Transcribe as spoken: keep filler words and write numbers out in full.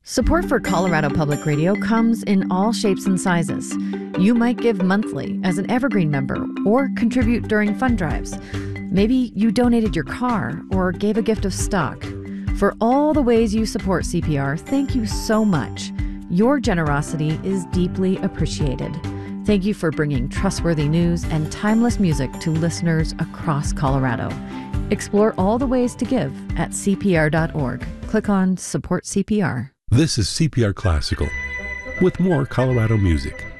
Support for Colorado Public Radio comes in all shapes and sizes. You might give monthly as an Evergreen member or contribute during fund drives. Maybe you donated your car or gave a gift of stock. For all the ways you support C P R, thank you so much. Your generosity is deeply appreciated. Thank you for bringing trustworthy news and timeless music to listeners across Colorado. Explore all the ways to give at C P R dot org. Click on Support C P R. This is C P R Classical with more Colorado music.